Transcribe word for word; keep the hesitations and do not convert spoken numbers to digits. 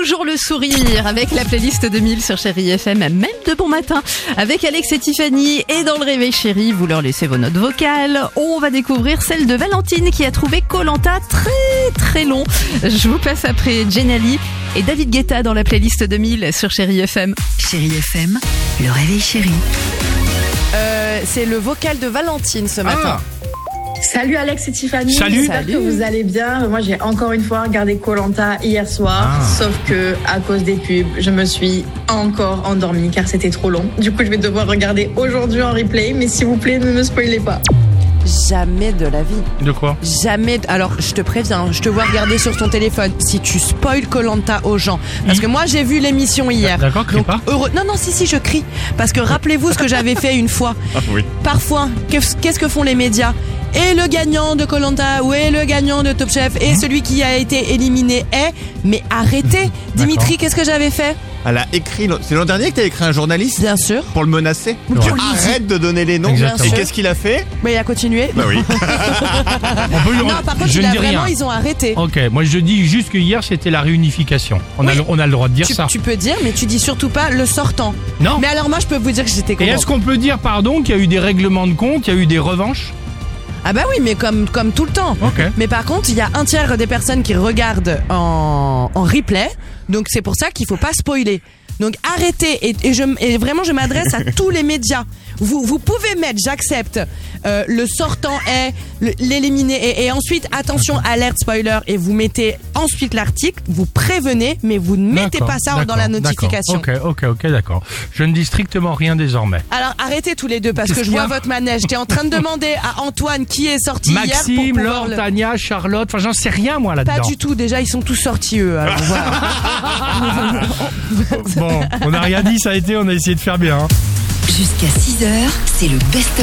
toujours le sourire avec la playlist deux mille sur Chérie F M, même de bon matin avec Alex et Tiffany. Et dans le réveil chéri, vous leur laissez vos notes vocales. On va découvrir celle de Valentine qui a trouvé Koh-Lanta très très long. Je vous passe après Jenali et David Guetta dans la playlist deux mille sur Chérie F M. Chérie F M, le réveil chéri. Euh, c'est le vocal de Valentine ce matin. Ah. Salut Alex et Tiffany, Salut. j'espère que vous allez bien. Moi j'ai encore une fois regardé Koh-Lanta hier soir, Ah. sauf que à cause des pubs, je me suis encore endormie car c'était trop long. Du coup je vais devoir regarder aujourd'hui en replay, mais s'il vous plaît ne me spoilez pas. Jamais de la vie. De quoi? Jamais. de- Alors, je te préviens, je te vois regarder sur ton téléphone. Si tu spoil Koh-Lanta aux gens, parce que moi j'ai vu l'émission hier. D'accord, crie Donc, pas. heureux. Non, non, si, si, je crie. Parce que rappelez-vous ce que j'avais fait une fois. Ah oui. Parfois, qu'est-ce qu'est-ce que font les médias? Et le gagnant de Koh-Lanta, ou est le gagnant de Top Chef, et celui qui a été éliminé est. Mais arrêtez, Dimitri, qu'est-ce que j'avais fait? Elle a écrit. C'est l'an dernier que t'as écrit un journaliste Bien sûr. pour le menacer. Ouais. Tu arrêtes de donner les noms. Exactement. Et qu'est-ce qu'il a fait? Mais il a continué. Bah oui. On peut lui- Non, par contre, je il ne a dis vraiment, rien. ils ont arrêté. Ok, moi je dis juste que hier c'était la réunification. On, a, Oui. le- on a le droit de dire Tu, ça. tu peux dire, mais tu dis surtout pas le sortant. Non. Mais alors moi, je peux vous dire que j'étais Et contente. est-ce qu'on peut dire, pardon, qu'il y a eu des règlements de compte, il y a eu des revanches? Ah bah oui, mais comme, comme tout le temps. Ok. Mais par contre, il y a un tiers des personnes qui regardent en, en replay. Donc c'est pour ça qu'il faut pas spoiler. Donc arrêtez. Et, et, je, et vraiment, je m'adresse à tous les médias. Vous, vous pouvez mettre, j'accepte, euh, le sortant est, le- l'éliminé est, et ensuite, attention, alerte spoiler, et vous mettez ensuite l'article, vous prévenez, mais vous ne mettez D'accord, pas ça dans d'accord, la notification. d'accord. Ok, ok, ok, d'accord. Je ne dis strictement rien désormais. Alors arrêtez tous les deux parce que Qu'est-ce je qu'il y vois a votre manège. J'étais en train de demander à Antoine qui est sorti hier Maxime, pour pouvoir Laure, le... Tania, Charlotte, enfin j'en sais rien moi là-dedans. Pas du tout, déjà ils sont tous sortis eux. Alors, voilà. Bon, on n'a rien dit, ça a été, on a essayé de faire bien. hein. Jusqu'à six heures, c'est le best